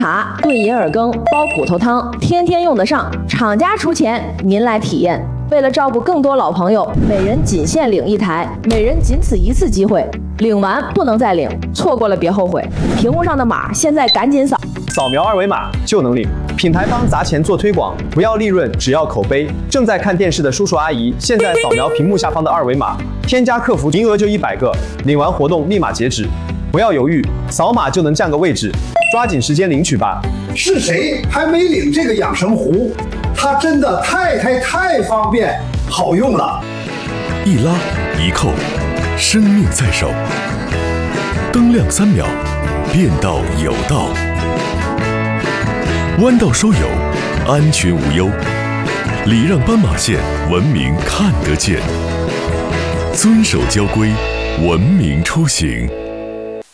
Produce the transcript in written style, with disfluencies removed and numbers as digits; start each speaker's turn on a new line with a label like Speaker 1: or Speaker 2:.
Speaker 1: 卡炖银耳羹、煲骨头汤，天天用得上。厂家出钱，您来体验。为了照顾更多老朋友，每人仅限领1台，每人仅此1次机会，领完不能再领，错过了别后悔。屏幕上的码，现在赶紧扫。
Speaker 2: 扫描2维码就能领。品牌方砸钱做推广，不要利润，只要口碑。正在看电视的叔叔阿姨，现在扫描屏幕下方的2维码，添加客服，名额就100个，领完活动立马截止。不要犹豫，扫码就能占个位置，抓紧时间领取吧。
Speaker 3: 是谁还没领这个养生壶？它真的太方便，好用了。
Speaker 4: 一拉一扣，生命在手。灯亮3秒，变道有道。弯道收油，安全无忧。礼让斑马线，文明看得见。遵守交规，文明出行。